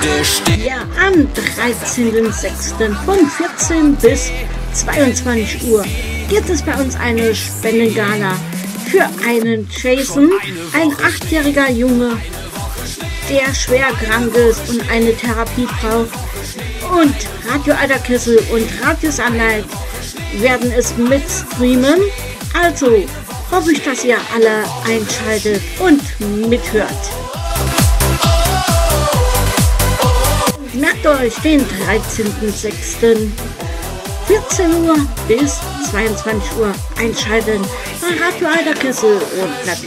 Ja, am 13.06. von 14 bis 22 Uhr gibt es bei uns eine Spendengala für einen Jason, ein 8-jähriger Junge, der schwer krank ist und eine Therapie braucht. Und Radio Alter Kessel und Radio Sunlight werden es mitstreamen. Also hoffe ich, dass ihr alle einschaltet und mithört. Merkt euch den 13.06. 14 Uhr bis 22 Uhr einschalten bei Radio Alter Kessel und